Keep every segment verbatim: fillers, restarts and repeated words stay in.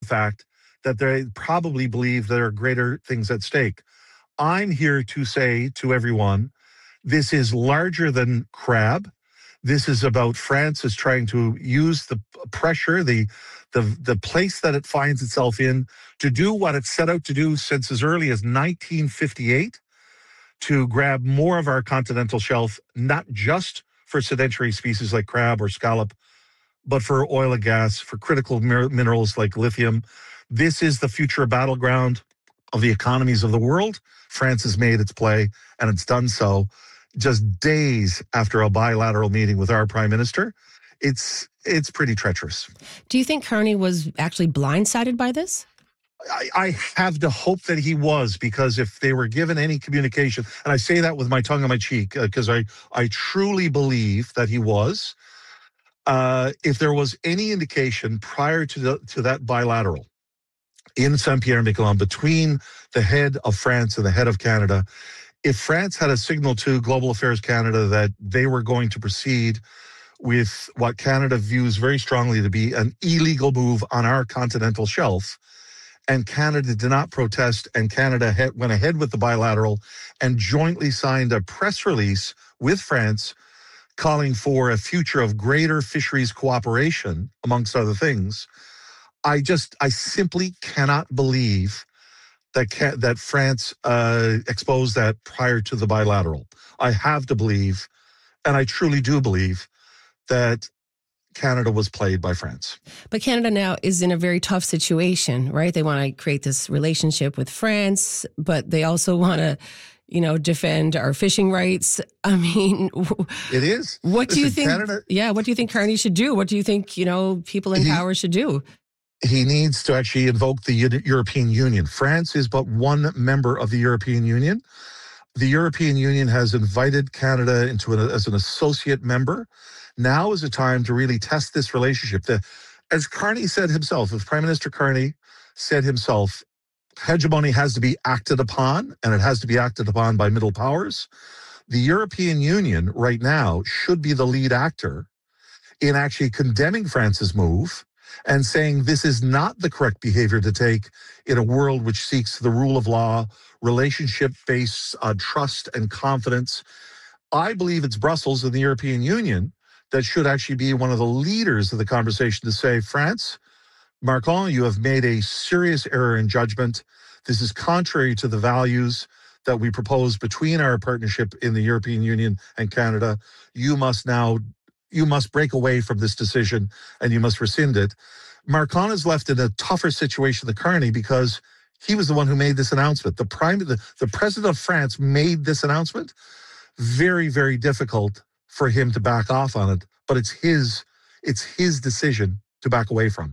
fact that they probably believe there are greater things at stake. I'm here to say to everyone, this is larger than crab. This is about France is trying to use the pressure, the, the, the place that it finds itself in to do what it set out to do since as early as nineteen fifty-eight, to grab more of our continental shelf, not just for sedentary species like crab or scallop, but for oil and gas, for critical minerals like lithium. This is the future battleground of the economies of the world. France has made its play, and it's done so just days after a bilateral meeting with our prime minister. It's it's pretty treacherous. Do you think Carney was actually blindsided by this? I, I have to hope that he was, because if they were given any communication, and I say that with my tongue on my cheek, because uh, I, I truly believe that he was, uh, if there was any indication prior to the, to that bilateral in Saint-Pierre-and-Miquelon between the head of France and the head of Canada, if France had a signal to Global Affairs Canada that they were going to proceed with what Canada views very strongly to be an illegal move on our continental shelf, and Canada did not protest, and Canada he- went ahead with the bilateral and jointly signed a press release with France calling for a future of greater fisheries cooperation, amongst other things, I just, I simply cannot believe that ca- that France uh, exposed that prior to the bilateral. I have to believe, and I truly do believe, that Canada was played by France. But Canada now is in a very tough situation, right? They want to create this relationship with France, but they also want to, you know, defend our fishing rights. I mean, it is. What Listen, do you think? Canada, yeah, what do you think Carney should do? What do you think, you know, people in he, power should do? He needs to actually invoke the European Union. France is but one member of the European Union. The European Union has invited Canada into an, as an associate member. Now is a time to really test this relationship. The, as Carney said himself, as Prime Minister Carney said himself, hegemony has to be acted upon, and it has to be acted upon by middle powers. The European Union right now should be the lead actor in actually condemning France's move and saying this is not the correct behavior to take in a world which seeks the rule of law, relationship-based uh, trust and confidence. I believe it's Brussels and the European Union that should actually be one of the leaders of the conversation to say, France, Macron, you have made a serious error in judgment. This is contrary to the values that we propose between our partnership in the European Union and Canada. You must now, you must break away from this decision and you must rescind it. Macron is left in a tougher situation than Carney because he was the one who made this announcement. The prime, the, the president of France made this announcement. Very, very difficult for him to back off on it, but it's his, it's his decision to back away from.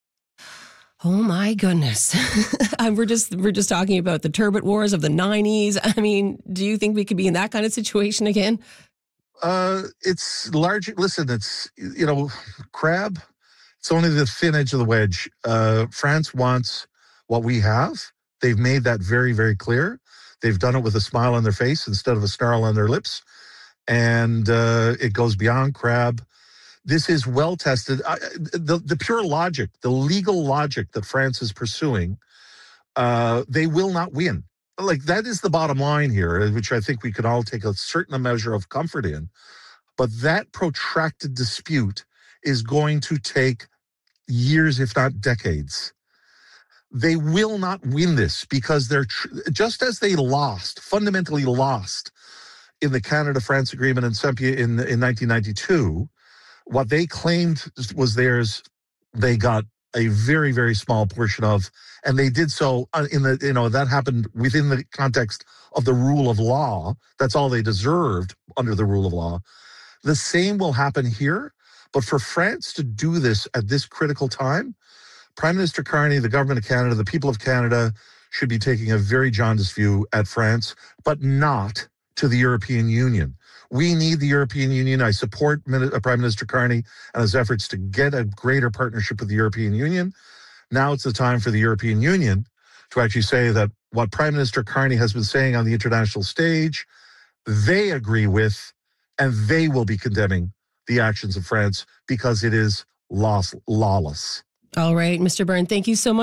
Oh my goodness. we're just we're just talking about the turbot wars of the nineties. I mean, do you think we could be in that kind of situation again? Uh, it's large. Listen, it's, you know, crab, it's only the thin edge of the wedge. Uh, France wants what we have. They've made that very, very clear. They've done it with a smile on their face instead of a snarl on their lips. And uh, it goes beyond crab. This is well tested. I, the, the pure logic, the legal logic that France is pursuing, uh, they will not win. Like, that is the bottom line here, which I think we can all take a certain measure of comfort in. But that protracted dispute is going to take years, if not decades. They will not win this because they're, tr- just as they lost, fundamentally lost in the Canada-France agreement in Saint-Pierre in, in nineteen ninety-two, what they claimed was theirs, they got a very, very small portion of, and they did so in the, you know, that happened within the context of the rule of law. That's all they deserved under the rule of law. The same will happen here, but for France to do this at this critical time, Prime Minister Carney, the government of Canada, the people of Canada should be taking a very jaundiced view at France, but not to the European Union. We need the European Union. I support Prime Minister Carney and his efforts to get a greater partnership with the European Union. Now it's the time for the European Union to actually say that what Prime Minister Carney has been saying on the international stage, they agree with, and they will be condemning the actions of France because it is laws, lawless. All right, Mister Byrne, thank you so much.